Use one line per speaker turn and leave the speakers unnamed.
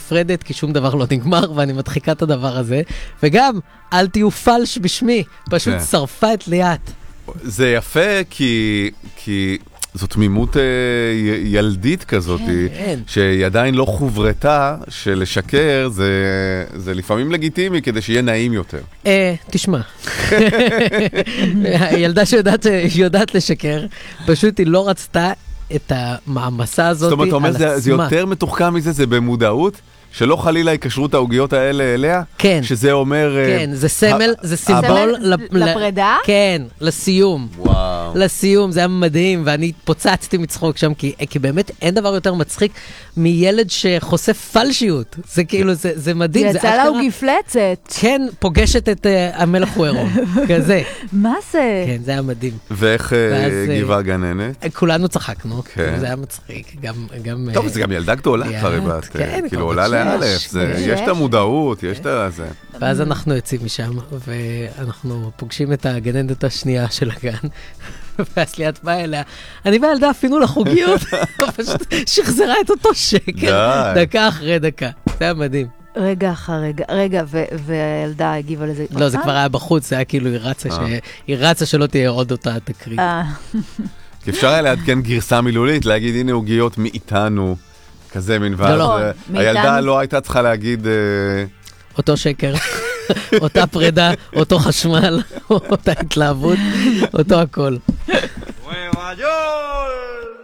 נפרדת, כי שום דבר לא נגמר, ואני מדחיקה את הדבר הזה. וגם, אל תהיו פלש בשמי, פשוט שרפה את ליאת.
זה יפה, כי זו תמימות ילדית כזאת, שהיא עדיין לא חוברתה, שלשקר זה לפעמים לגיטימי, כדי שיהיה נעים יותר.
תשמע. הילדה שיודעת לשקר, פשוט היא לא רצתה את המעמסה הזאת על עצמה.
זאת אומרת, זה יותר מתוחכם מזה, זה במודעות, שלא חלילה יקשרו את ההוגיות האלה אליה?
כן.
שזה אומר...
כן, זה סמל, זה סימבול...
לפרידה?
כן, לסיום.
וואו.
לסיום, זה היה מדהים, ואני פוצצתי מצחוק שם, כי באמת אין דבר יותר מצחיק מילד שחושף פלשיות. זה כאילו, זה מדהים.
יצא לה הוא גפלצת.
כן, פוגשת את המלך הוא עירום, כזה.
מה זה?
כן, זה היה מדהים.
ואיך גיבה הגננת?
כולנו צחקנו,
כן.
זה היה מצחיק.
טוב, זה גם ילדה גדולה כבר, כאילו עולה לאלף, יש את המודעות, יש את זה.
ואז אנחנו יוצאים משם, ואנחנו פוגשים את הגננת השנייה של הגן, ואז ליאת באה אליה, אני והילדה אפילו לחוגיות, פשוט שחזרה את אותו שקר, דקה אחרי דקה, זה היה מדהים.
רגע אחר רגע, והילדה הגיבה לזה.
לא, זה כבר היה בחוץ, זה היה כאילו, היא רצה שלא תהיה עוד אותה תקרית.
כי אפשר היה לעדכן גרסה מילולית, להגיד, הנה עוגיות מאיתנו, כזה מין, ואז הילדה לא הייתה צריכה להגיד...
אותו שקר, אותה פרידה, אותו חשמל, אותה התלהבות, אותו הכל.